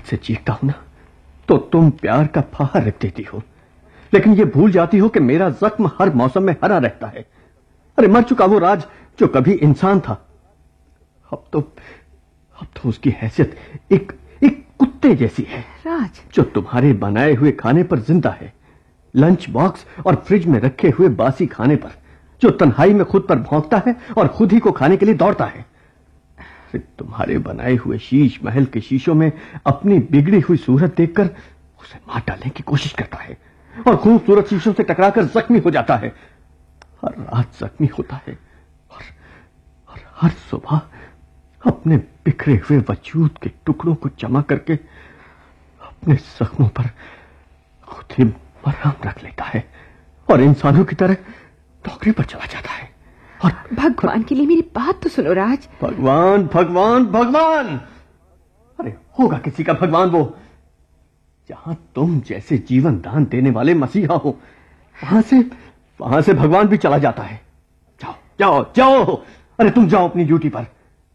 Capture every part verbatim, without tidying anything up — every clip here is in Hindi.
से चीखता हूं ना, तो तुम प्यार का फाहा रख देती हो, लेकिन ये भूल जाती हो कि मेरा जख्म हर मौसम में हरा रहता है। अरे मर चुका वो राज जो कभी इंसान था, अब तो अब तो उसकी हैसियत एक एक कुत्ते जैसी है। राज, जो तुम्हारे बनाए हुए खाने पर जिंदा है, लंच बॉक्स और फ्रिज में रखे हुए बासी खाने पर, जो तन्हाई में खुद पर भौंकता है और खुद ही को खाने के लिए दौड़ता है। फिर तुम्हारे बनाए हुए शीश महल के शीशों में अपनी बिगड़ी हुई सूरत देखकर उसे मार डालने की कोशिश करता है और खूबसूरत शीशों से टकराकर जख्मी हो जाता है। हर रात जख्मी होता है और, और हर सुबह अपने बिखरे हुए वजूद के टुकड़ों को जमा करके अपने जख्मों पर खुद ही मरहम रख लेता है और इंसानों की तरह नौकरी पर चला जाता है। और भगवान के लिए मेरी बात तो सुनो राज। भगवान भगवान भगवान, अरे होगा किसी का भगवान वो, जहां तुम जैसे जीवन दान देने वाले मसीहा हो, वहां से वहां से भगवान भी चला जाता है। जाओ जाओ जाओ, अरे तुम जाओ अपनी ड्यूटी पर।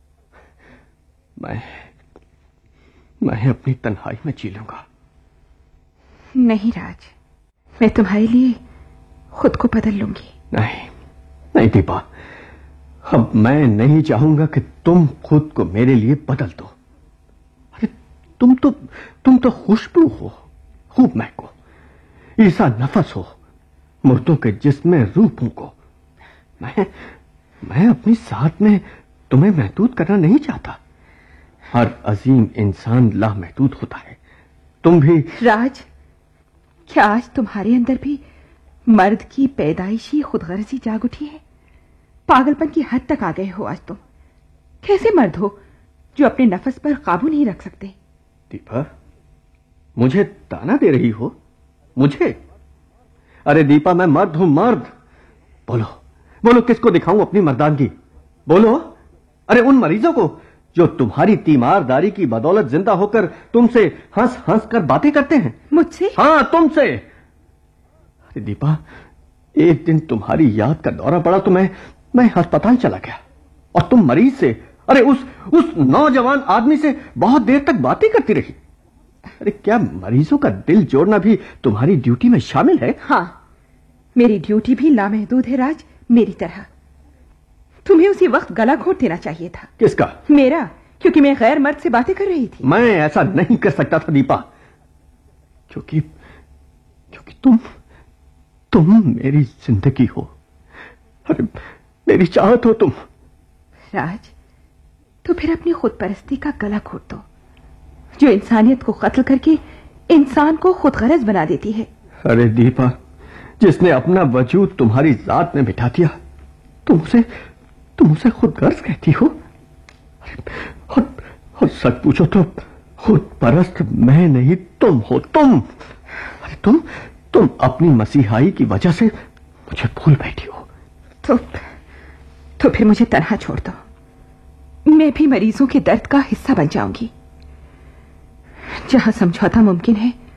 मैं मैं अपनी तन्हाई में जी लूंगा। नहीं राज, मैं तुम्हारे लिए खुद को बदल लूंगी। नहीं नहीं दीपा, अब मैं नहीं चाहूंगा कि तुम खुद को मेरे लिए बदल दो। अरे तुम तो तुम तो खुशबू हो, खूब महको, ईसा नफस हो, मुर्दों के जिस्म में रूह फूंको। मैं मैं अपनी साथ में तुम्हें महदूद करना नहीं चाहता। हर अजीम इंसान लामहदूद होता है, तुम भी। राज, क्या आज तुम्हारे अंदर भी मर्द की पैदाइशी खुदगर्जी जाग उठी है? पागलपन की हद तक आ गए हो आज तुम। कैसे मर्द हो जो अपने नफस पर काबू नहीं रख सकते? दीपा, मुझे ताना दे रही हो? मुझे? अरे दीपा, मैं मर्द हूं, मर्द। बोलो बोलो, किसको दिखाऊं अपनी मर्दानगी? बोलो। अरे उन मरीजों को जो तुम्हारी तीमारदारी की बदौलत जिंदा होकर तुमसे हंस हंस कर बातें करते हैं। मुझसे? हां, तुमसे। अरे दीपा, एक दिन तुम्हारी याद का दौरा पड़ा तो मैं मैं अस्पताल चला गया और तुम मरीज से, अरे उस उस नौजवान आदमी से बहुत देर तक बातें करती रही। अरे क्या मरीजों का दिल जोड़ना भी तुम्हारी ड्यूटी में शामिल है? हां, मेरी ड्यूटी भी लामहदूद है राज, मेरी तरह। तुम्हें उसी वक्त गला घोट देना चाहिए था। किसका? मेरा, क्योंकि मैं गैर मर्द से बातें कर रही थी। मैं ऐसा नहीं कर सकता था दीपा, क्योंकि क्योंकि तुम तुम मेरी जिंदगी हो। अरे मेरी चाहत हो तुम। राज, तो फिर अपनी खुद परस्ती का गला घोट दो, जो इंसानियत को कत्ल करके इंसान को खुदगरज बना देती है। अरे दीपा, जिसने अपना वजूद तुम्हारी जात में बिठा दिया, तुम उसे तुम उसे खुदगर्ज कहती हो? और, और सच पूछो तो खुद परस्त मैं नहीं, तुम हो। तुम अरे तुम तुम अपनी मसीहाई की वजह से मुझे भूल बैठी हो। तो तो फिर मुझे तन्हा छोड़ दो। मैं भी मरीजों के दर्द का हिस्सा बन जाऊंगी। जहां समझौता मुमकिन है